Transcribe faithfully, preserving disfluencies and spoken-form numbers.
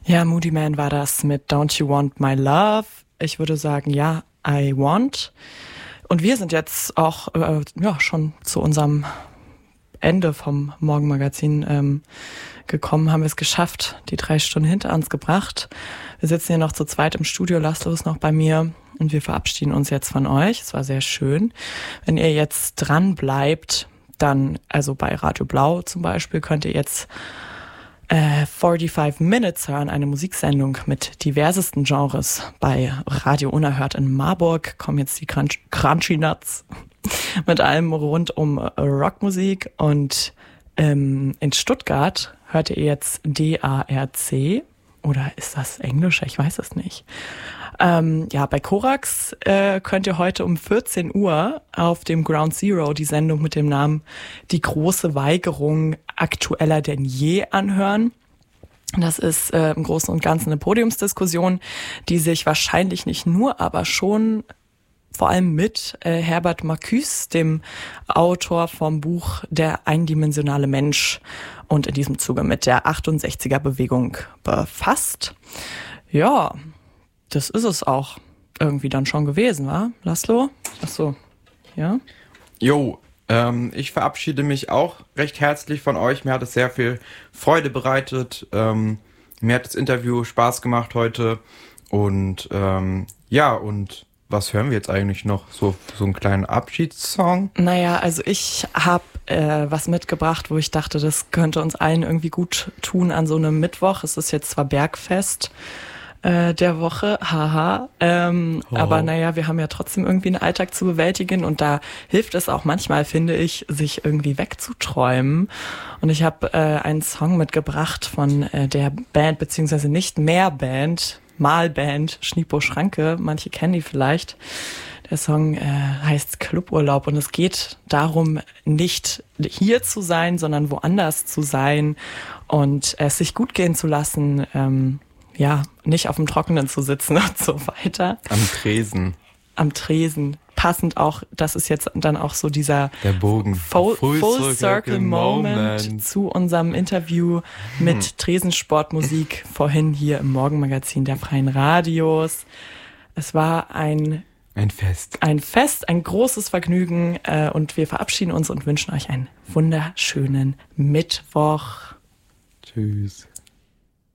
Ja, Moody Man war das mit Don't You Want My Love? Ich würde sagen, ja, I want. Und wir sind jetzt auch äh, ja schon zu unserem Ende vom Morgenmagazin ähm, gekommen, haben wir es geschafft, die drei Stunden hinter uns gebracht. Wir sitzen hier noch zu zweit im Studio, Laszlo ist noch bei mir und wir verabschieden uns jetzt von euch. Es war sehr schön. Wenn ihr jetzt dran bleibt, dann, also bei Radio Blau zum Beispiel, könnt ihr jetzt äh, forty-five Minutes hören, eine Musiksendung mit diversesten Genres. Bei Radio Unerhört in Marburg kommen jetzt die Crunch- Crunchy Nuts mit allem rund um Rockmusik. Und ähm, in Stuttgart hört ihr jetzt D A R C. Oder ist das Englisch? Ich weiß es nicht. Ähm, ja, bei Korax äh, könnt ihr heute um vierzehn Uhr auf dem Ground Zero die Sendung mit dem Namen Die große Weigerung aktueller denn je anhören. Das ist äh, im Großen und Ganzen eine Podiumsdiskussion, die sich wahrscheinlich nicht nur, aber schon vor allem mit äh, Herbert Marcuse, dem Autor vom Buch Der eindimensionale Mensch, und in diesem Zuge mit der achtundsechziger-Bewegung befasst. Ja, das ist es auch irgendwie dann schon gewesen, wa, Laszlo? Ach so, ja. Jo, ähm, ich verabschiede mich auch recht herzlich von euch. Mir hat es sehr viel Freude bereitet. Ähm, mir hat das Interview Spaß gemacht heute. Und ähm, ja, und was hören wir jetzt eigentlich noch? So, so einen kleinen Abschiedssong? Naja, also ich habe äh, was mitgebracht, wo ich dachte, das könnte uns allen irgendwie gut tun an so einem Mittwoch. Es ist jetzt zwar Bergfest äh, der Woche, haha, ähm, oh. aber naja, wir haben ja trotzdem irgendwie einen Alltag zu bewältigen und da hilft es auch manchmal, finde ich, sich irgendwie wegzuträumen. Und ich habe äh, einen Song mitgebracht von äh, der Band, beziehungsweise nicht mehr Band, Malband Schniepo Schranke, manche kennen die vielleicht. Der Song äh, heißt Cluburlaub und es geht darum, nicht hier zu sein, sondern woanders zu sein und es sich gut gehen zu lassen, ähm, ja, nicht auf dem Trockenen zu sitzen und so weiter. Am Tresen. Am Tresen. Passend auch, das ist jetzt dann auch so dieser Der Bogen. Full, Full, Full Circle, Circle Moment, Moment zu unserem Interview mit hm. Tresensportmusik vorhin hier im Morgenmagazin der Freien Radios. Es war ein Ein Fest. Ein Fest, ein großes Vergnügen äh, und wir verabschieden uns und wünschen euch einen wunderschönen Mittwoch. Tschüss.